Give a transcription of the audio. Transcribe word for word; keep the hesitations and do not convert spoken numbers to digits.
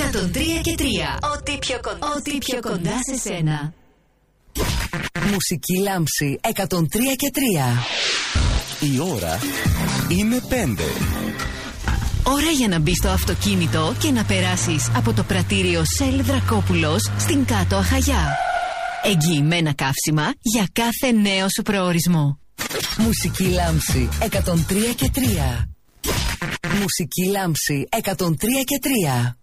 εκατόν τρία και τρία. Ό,τι πιο κοντά, Ό,τι πιο κοντά σε σένα. Μουσική Λάμψη εκατόν τρία και τρία. Η ώρα είναι πέντε. Ώρα για να μπεις στο αυτοκίνητο και να περάσεις από το πρατήριο Σελ Δρακόπουλος στην Κάτω Αχαγιά. Εγγυημένα καύσιμα για κάθε νέο σου προορισμό. Μουσική Λάμψη εκατόν τρία και τρία. Μουσική Λάμψη εκατόν τρία και τρία.